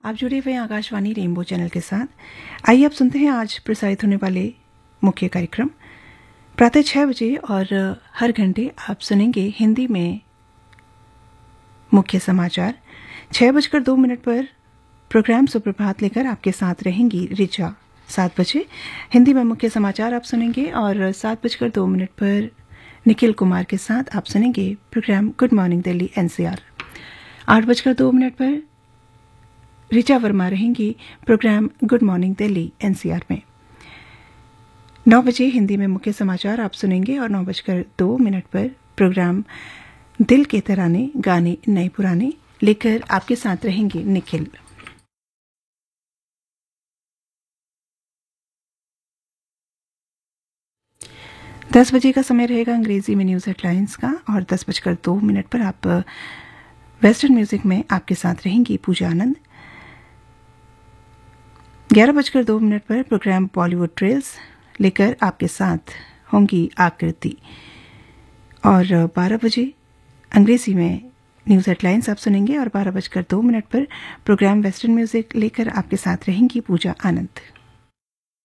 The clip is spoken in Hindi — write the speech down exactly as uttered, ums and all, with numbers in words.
आप जुड़े हुए हैं आकाशवाणी रेनबो चैनल के साथ। आइए अब सुनते हैं आज प्रसारित होने वाले मुख्य कार्यक्रम। प्रातः छह बजे और हर घंटे आप सुनेंगे हिंदी में मुख्य समाचार। छह बजकर दो मिनट पर प्रोग्राम सुप्रभात लेकर आपके साथ रहेंगी रिचा। सात बजे हिंदी में मुख्य समाचार आप सुनेंगे और सात बजकर दो मिनट पर निखिल कुमार के साथ आप सुनेंगे programme good morning Delhi NCR. आठ बजकर दो मिनट पर रिचा वर्मा रहेंगी programme good morning Delhi NCR में। नौ बजे हिंदी में मुख्य समाचार आप सुनेंगे और नौ बजकर दो मिनट पर प्रोग्राम दिल के तराने गाने नए पुराने लेकर आपके साथ रहेंगे निखिल। दस बजे का समय रहेगा अंग्रेजी में न्यूज हेडलाइंस का और दस बजकर दो मिनट पर आप वेस्टर्न म्यूजिक में आपके साथ रहेंगी पूजा आनंद। ग्यारह बजकर दो मिनट पर प्रोग्राम बॉलीवुड ट्रेल्स लेकर आपके साथ होंगी आकृति और बारह बजे अंग्रेजी में न्यूज हेडलाइंस आप सुनेंगे और बारह बजकर दो मिनट पर प्रोग्राम वेस्टर्न म्यूजिक लेकर आपके साथ रहेंगी पूजा आनंद।